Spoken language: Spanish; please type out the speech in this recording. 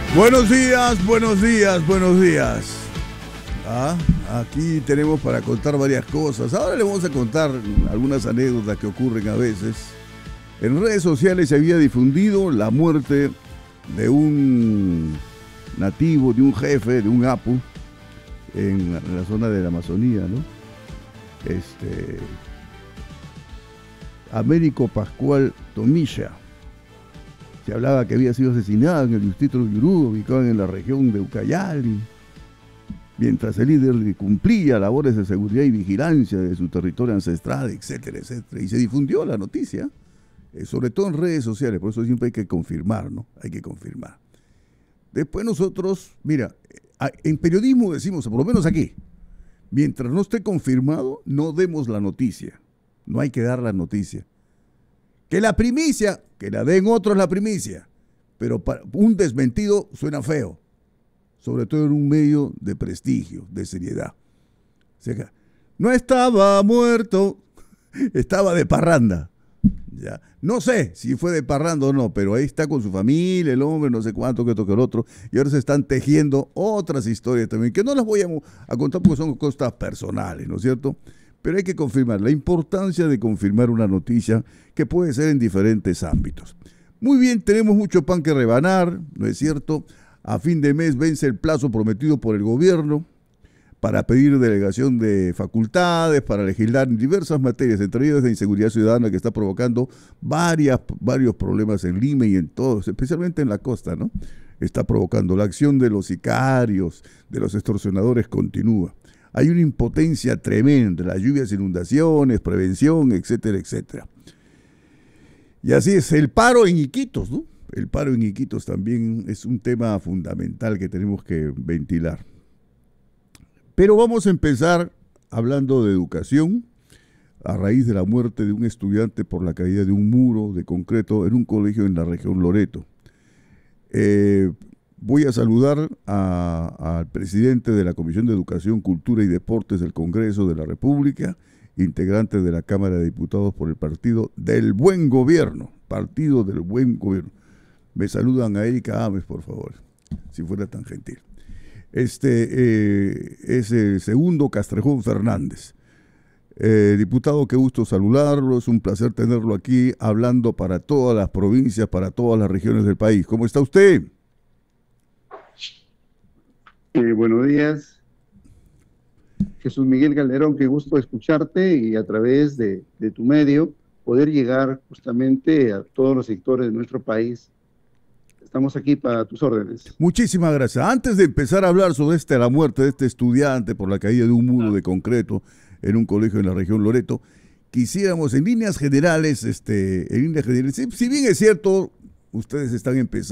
Buenos días, buenos días, buenos días. Aquí tenemos para contar varias cosas. Ahora le vamos a contar algunas anécdotas que ocurren a veces. En redes sociales se había difundido la muerte de un nativo, de un jefe, de un apu, en la zona de la Amazonía, ¿no? Américo Pascual Tomilla. Se hablaba que había sido asesinado en el distrito de Oruro, ubicado en la región de Ucayali, mientras el líder cumplía labores de seguridad y vigilancia de su territorio ancestral, etcétera, etcétera. Y se difundió la noticia, sobre todo en redes sociales, por eso siempre hay que confirmar, ¿no? Hay que confirmar. Después nosotros, mira, en periodismo decimos, por lo menos aquí, mientras no esté confirmado, no demos la noticia. No hay que dar la noticia. Que la primicia, que la den otros la primicia, pero para un desmentido suena feo, sobre todo en un medio de prestigio, de seriedad. O sea, no estaba muerto, estaba de parranda. Ya. No sé si fue de parranda o no, pero ahí está con su familia, el hombre, no sé cuánto, que toque el otro, y ahora se están tejiendo otras historias también, que no las voy a contar porque son cosas personales, ¿no es cierto? Pero hay que confirmar, la importancia de confirmar una noticia que puede ser en diferentes ámbitos. Muy bien, tenemos mucho pan que rebanar, ¿no es cierto? A fin de mes vence el plazo prometido por el gobierno para pedir delegación de facultades, para legislar en diversas materias, entre ellas la inseguridad ciudadana que está provocando varios problemas en Lima y en todos, especialmente en la costa, ¿no? Está provocando la acción de los sicarios, de los extorsionadores continúa. Hay una impotencia tremenda, las lluvias, inundaciones, prevención, etcétera, etcétera. Y así es, el paro en Iquitos, ¿no? El paro en Iquitos también es un tema fundamental que tenemos que ventilar. Pero vamos a empezar hablando de educación, a raíz de la muerte de un estudiante por la caída de un muro de concreto en un colegio en la región Loreto. Voy a saludar al presidente de la Comisión de Educación, Cultura y Deportes del Congreso de la República, integrante de la Cámara de Diputados por el Partido del Buen Gobierno. Partido del Buen Gobierno. Me saludan a Erika Ames, por favor, si fuera tan gentil. Es el segundo Castrejón Fernández. Diputado, qué gusto saludarlo, es un placer tenerlo aquí hablando para todas las provincias, para todas las regiones del país. ¿Cómo está usted? Buenos días, Jesús Miguel Calderón, qué gusto escucharte y a través de tu medio poder llegar justamente a todos los sectores de nuestro país. Estamos aquí para tus órdenes. Muchísimas gracias. Antes de empezar a hablar sobre la muerte de este estudiante por la caída de un muro de concreto en un colegio en la región Loreto, quisiéramos en líneas generales, si bien es cierto, ustedes están empezando